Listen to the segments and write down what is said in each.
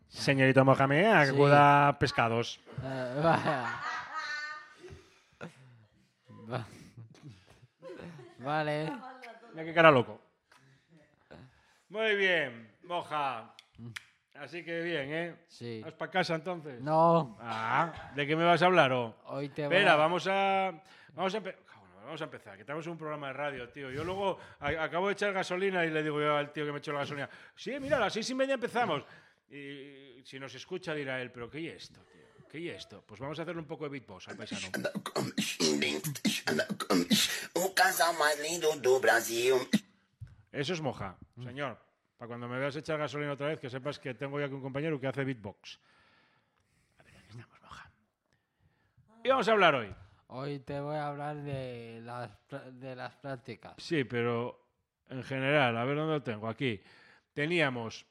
Señorito Mohamed, acuda pescados. Vaya. Vale. Mira qué cara loco. Muy bien, Moja. Así que bien, ¿eh? Sí. ¿Vas para casa entonces? No. Ah, ¿de qué me vas a hablar? Hoy te Espera, voy a... vamos a empezar, que tenemos un programa de radio, tío. Yo luego acabo de echar gasolina y le digo yo al tío que me echó la gasolina, sí, mira, a las 6:30 empezamos. Y si nos escucha dirá él, pero ¿qué es esto, tío? ¿Qué es esto? Pues vamos a hacerle un poco de beatbox al paisano. O casal más lindo do Brasil. Eso es Moja, señor. Para cuando me veas echar gasolina otra vez, que sepas que tengo ya aquí un compañero que hace beatbox. A ver, aquí estamos, Moja. ¿Y vamos a hablar hoy? Hoy te voy a hablar de las prácticas. Sí, pero en general, a ver dónde lo tengo. Aquí teníamos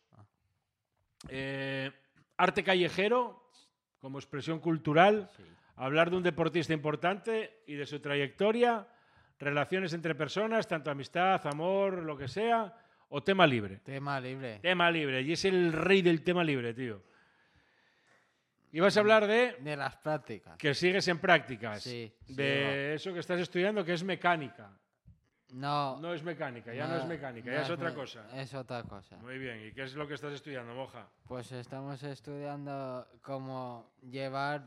arte callejero como expresión cultural, Sí. hablar de un deportista importante y de su trayectoria, relaciones entre personas, tanto amistad, amor, lo que sea, o tema libre. Tema libre. Tema libre, y es el rey del tema libre, tío. Y vas a hablar de De las prácticas. que sigues en prácticas, Sí, de eso que estás estudiando, que es mecánica. No. No es mecánica, ya no es mecánica, ya es otra cosa. Es otra cosa. Muy bien, ¿y qué es lo que estás estudiando, Moja? Pues estamos estudiando cómo llevar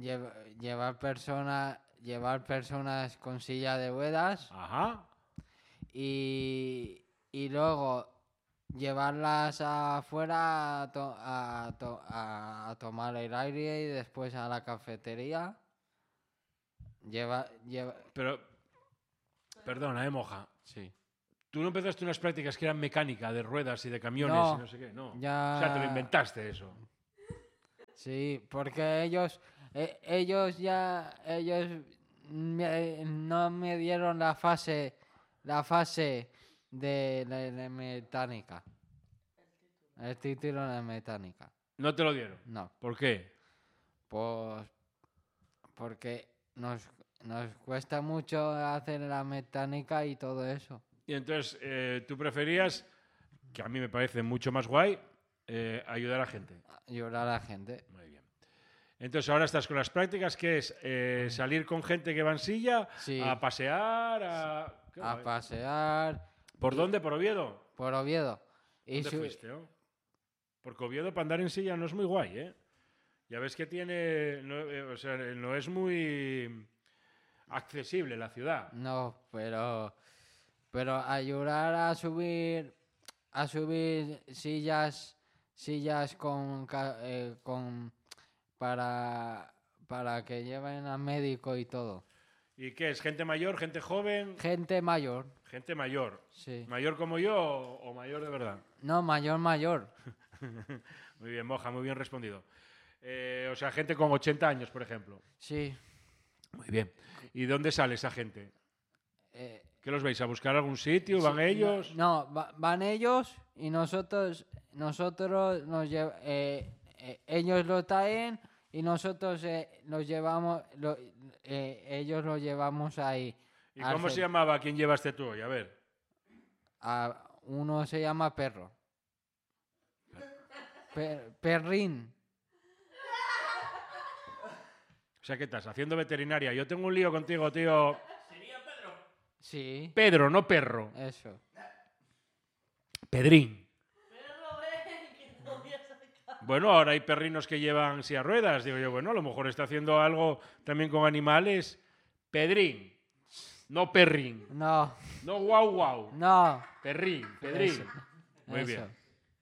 personas con silla de ruedas Ajá. y luego llevarlas afuera a tomar el aire y después a la cafetería. Pero, perdona, Moja. Sí. Tú no empezaste unas prácticas que eran mecánica, de ruedas y de camiones No, y no sé qué, no. ya- O sea, te lo inventaste eso. Sí, porque ellos no me dieron la fase de mecánica. El título de mecánica. No te lo dieron. No, ¿Por qué? pues porque nos cuesta mucho hacer la mecánica y todo eso. Y entonces, tú preferías, que a mí me parece mucho más guay, ayudar a gente. Ayudar a la gente. Muy bien. Entonces, ahora estás con las prácticas, que es salir con gente que va en silla, Sí. a pasear, Qué A guay. pasear ¿Por dónde? ¿Por Oviedo? por Oviedo. Y ¿Dónde fuiste, no? Porque Oviedo para andar en silla no es muy guay, ¿eh? Ya ves que tiene... No, o sea, no es muy accesible la ciudad. No, pero ayudar a subir sillas para que lleven al médico y todo. ¿Y qué es? ¿Gente mayor, gente joven? Gente mayor, Gente mayor. sí. ¿Mayor como yo o mayor de verdad? No, mayor. Muy bien, Moja, muy bien respondido. O sea, gente con 80 años, por ejemplo. Sí. Muy bien. ¿Y dónde sale esa gente? Eh, ¿Qué los vais a buscar a algún sitio? ¿Van sí, ellos? No, van ellos y nosotros ellos lo traen y nosotros los llevamos, ellos lo llevamos ahí. ¿Y cómo se llamaba quien llevaste tú hoy? A ver. Uno se llama Perro. Perrín. O sea, ¿qué estás? Haciendo veterinaria. Yo tengo un lío contigo, tío. Sí, Pedro, no perro. eso. Pedrín. Bueno, ahora hay perrinos que llevan silla de ruedas. Digo yo, bueno, a lo mejor está haciendo algo también con animales. Pedrín. No perrín. No, No guau guau. no. Perrín, pedrín. Eso, Muy eso. bien.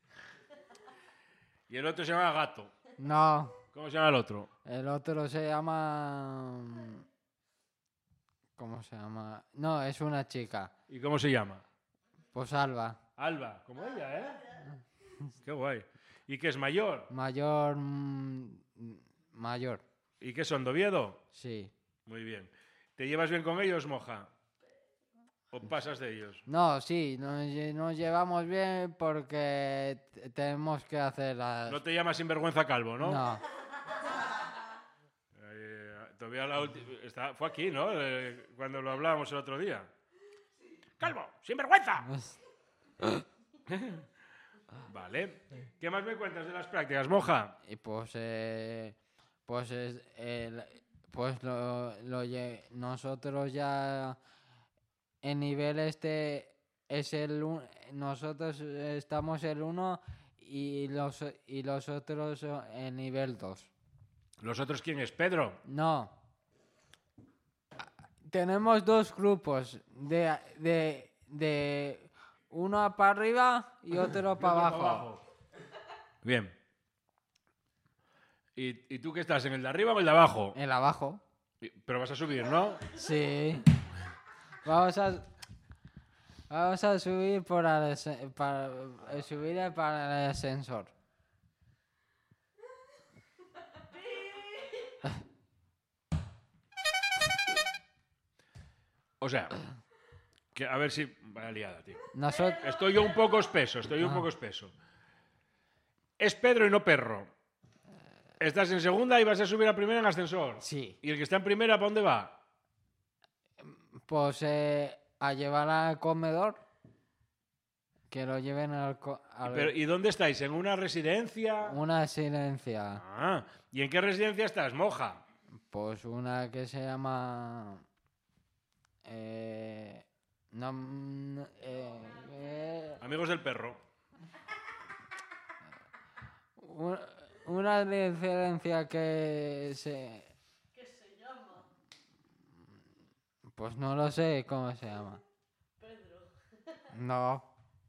Y el otro se llama Gato. No, ¿Cómo se llama el otro? el otro se llama... ¿Cómo se llama? No, es una chica. ¿Y cómo se llama? Pues Alba. Alba, como ella, ¿eh? Qué guay. ¿Y qué es mayor? Mayor. Mayor, ¿Y qué son, de Oviedo? sí. Muy bien. ¿Te llevas bien con ellos, Moja? ¿O pasas de ellos? No, sí, nos llevamos bien porque tenemos que hacer las... No te llamas sinvergüenza calvo, ¿no? No, Todavía fue aquí, ¿no? Cuando lo hablábamos el otro día. ¡Calvo! ¡Sinvergüenza! Vale. ¿Qué más me cuentas de las prácticas, Moja? Y nosotros ya en nivel es nosotros estamos el 1 y los otros en nivel 2. ¿Los otros quién es? ¿Pedro? No. Tenemos dos grupos de uno para arriba y otro para abajo. Bien. ¿Y tú qué estás? ¿En el de arriba o el de abajo? El abajo. Pero vas a subir, ¿no? Sí. Vamos a subir para subir para el ascensor. O sea, que a ver si... Vaya liada, tío. Nosotros, Estoy yo un poco espeso, Es Pedro y no perro. Estás en segunda y vas a subir a primera en ascensor. sí. ¿Y el que está en primera, para dónde va? Pues a llevar al comedor. Que lo lleven ¿Y dónde estáis? ¿En una residencia? una silencia. Ah, ¿y en qué residencia estás, Moja? Pues una que se llama... Amigos del perro. una diferencia que se... ¿Qué se llama? Pues no lo sé cómo se llama. Pedro. No.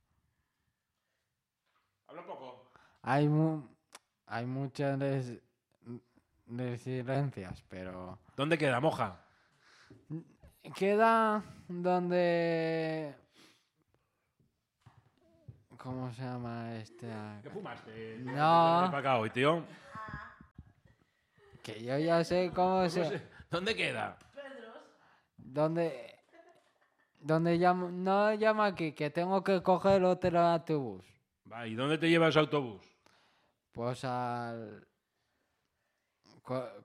Habla un poco. Hay muchas diferencias, pero... ¿Dónde queda, Moja? Queda donde... ¿Cómo se llama este? ¿Qué fumaste? No. Para acá hoy, tío. Que yo ya sé cómo se... ¿Dónde queda? Pedros. Donde llamo... No llama aquí, que tengo que coger otro autobús. Va, ¿y dónde te lleva ese autobús? Pues al...